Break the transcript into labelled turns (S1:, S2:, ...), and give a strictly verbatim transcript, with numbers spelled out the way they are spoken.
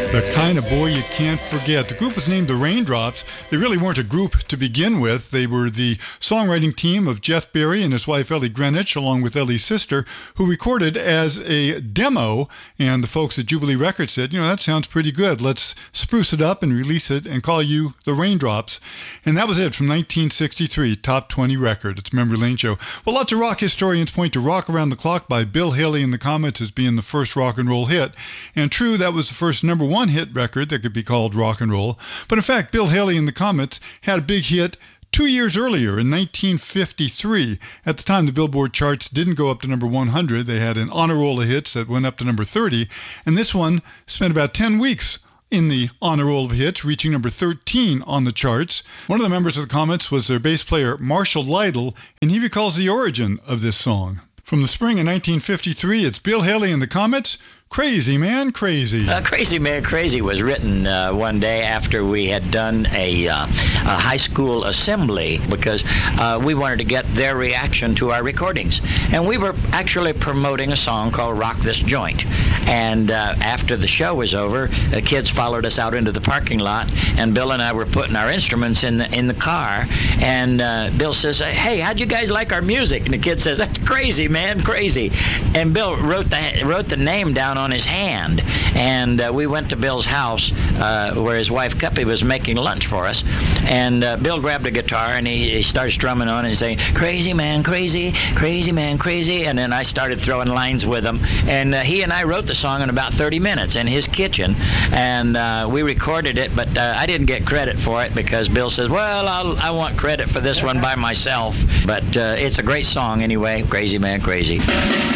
S1: The kind of boy you can't forget. The group was named the Raindrops. They really weren't a group to begin with. They were the songwriting team of Jeff Berry and his wife Ellie Greenwich, along with Ellie's sister, who recorded as a demo. And the folks at Jubilee Records said, you know, that sounds pretty good. Let's spruce it up and release it and call you the Raindrops. And that was it from nineteen sixty-three, Top twenty record. It's Memory Lane Show. Well, lots of rock historians point to Rock Around the Clock by Bill Haley in the Comets as being the first rock and roll hit. And true, that was the first number one hit record that could be called rock and roll. But in fact, Bill Haley and the Comets had a big hit two years earlier in nineteen fifty-three. At the time, the Billboard charts didn't go up to number one hundred. They had an honor roll of hits that went up to number thirty. And this one spent about ten weeks in the honor roll of hits, reaching number thirteen on the charts. One of the members of the Comets was their bass player, Marshall Lytle, and he recalls the origin of this song. From the spring of nineteen fifty-three, it's Bill Haley and the Comets, Crazy Man Crazy.
S2: Uh, Crazy Man Crazy was written uh, one day after we had done a, uh, a high school assembly because uh, we wanted to get their reaction to our recordings. And we were actually promoting a song called Rock This Joint. And uh, after the show was over, the kids followed us out into the parking lot, and Bill and I were putting our instruments in the, in the car. And uh, Bill says, hey, how'd you guys like our music? And the kid says, that's crazy, man, crazy. And Bill wrote the, wrote the name down on his hand, and uh, we went to Bill's house uh, where his wife Cuppy was making lunch for us, and uh, Bill grabbed a guitar and he, he started strumming on it and saying, crazy man crazy, crazy man crazy, and then I started throwing lines with him, and uh, he and I wrote the song in about thirty minutes in his kitchen, and uh, we recorded it, but uh, I didn't get credit for it because Bill says, well, I'll, I want credit for this one by myself, but uh, it's a great song anyway, Crazy Man Crazy.